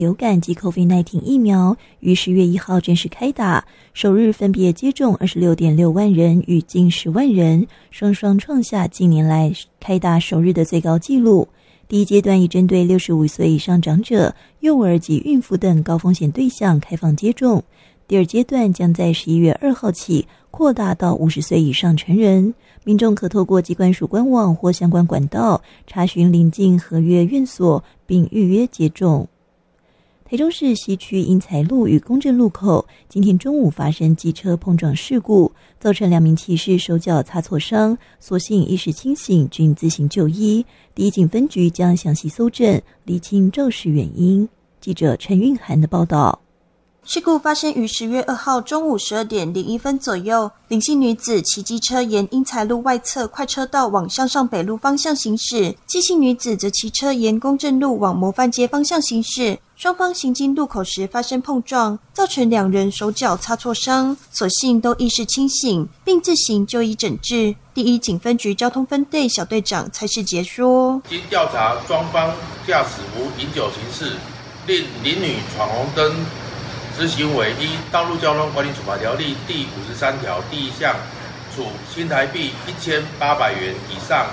流感及 COVID-19 疫苗于10月1号正式开打，首日分别接种 26.6 万人与近10万人，双双创下近年来开打首日的最高纪录。第一阶段已针对65岁以上长者、幼儿及孕妇等高风险对象开放接种，第二阶段将在11月2号起扩大到50岁以上成人，民众可透过疾管署官网或相关管道查询邻近合约院所并预约接种。台中市西区英才路与公正路口今天中午发生机车碰撞事故，造成2名骑士手脚擦挫伤，所幸意识清醒，均自行就医。第一警分局将详细搜证，厘清肇事原因。记者陈韵涵的报道。 事故发生于10月2号中午12点01分左右，林姓女子骑机车沿英才路外侧快车道往向上北路方向行驶，纪姓女子则骑车沿公正路往模范街方向行驶，双方行经路口时发生碰撞，造成2人手脚擦挫伤，所幸都意识清醒，并自行就医诊治。第一警分局交通分队小队长蔡世杰说： 经调查，双方驾驶无饮酒行驶，令林女闯红灯之行为依《道路交通管理处罚条例》第53条第1项，处新台币1800元以上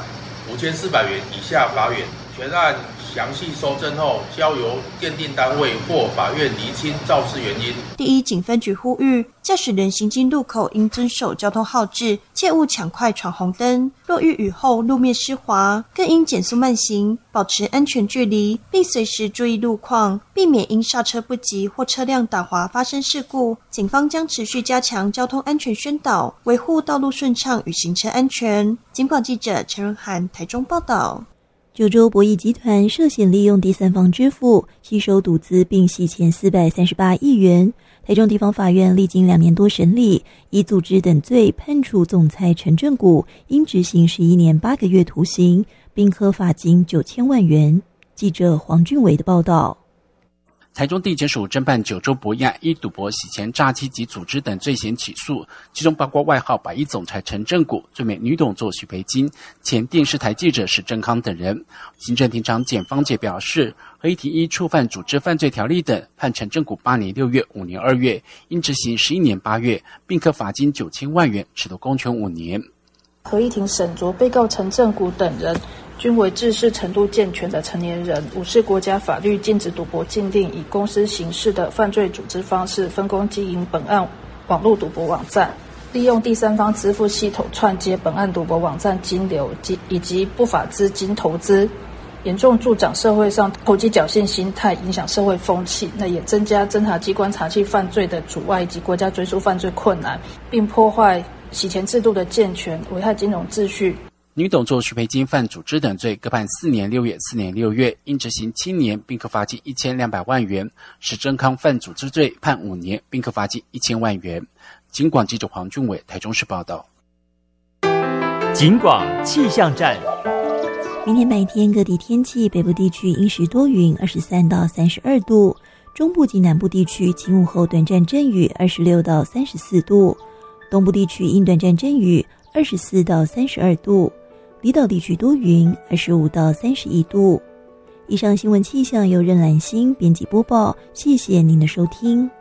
5400元以下罚锾。全案详细搜证后，交由鉴定单位或法院厘清肇事原因。 第一警分局呼吁，驾驶人行经路口应遵守交通号志，切勿抢快闯红灯。若遇雨后路面湿滑，更应减速慢行，保持安全距离，并随时注意路况，避免因刹车不及或车辆打滑发生事故。警方将持续加强交通安全宣导，维护道路顺畅与行车安全。警广记者陈润涵台中报道。 九州博弈集团涉嫌利用第三方支付吸收赌资并洗钱438亿元，台中地方法院历经2年多审理，以组织等罪判处总裁陈正谷应执行11年8个月徒刑，并科罚金9000万元。记者黄俊伟的报道。 台中地检署侦办九州博弈案，依赌博、洗钱、诈欺及组织等罪嫌起诉，其中包括外号百亿总裁陈正谷、最美女董座许培金、前电视台记者史正康等人。行政庭长简芳姐表示，合议提依触犯组织犯罪条例等，判陈正谷8年6月、5年2月，应执行11年8月，并科罚金9000万元，褫夺公权5年。 合议庭审酌被告陈正谷等人均为知识程度健全的成年人，无视国家法律禁止赌博禁令，以公司形式的犯罪组织方式分工经营本案网络赌博网站，利用第三方支付系统串接本案赌博网站金流以及不法资金投资，严重助长社会上投机侥幸心态，影响社会风气，那也增加侦查机关查缉犯罪的阻碍以及国家追诉犯罪困难，并破坏洗钱制度的健全，危害金融秩序。 女董座许培金犯组织等罪，各判4年6月、4年6月，应执行7年，并科罚金1200万元。史正康犯组织罪，判5年，并科罚金1000万元。警广记者黄俊伟台中市报道。 警广气象站。 明天白天各地天气，北部地区阴时多云，23到32度；中部及南部地区晴午后短暂阵雨，26到34度；东部地区阴短暂阵雨，24到32度；离岛地区多云，25到31度。以上新闻气象由任兰心编辑播报，谢谢您的收听。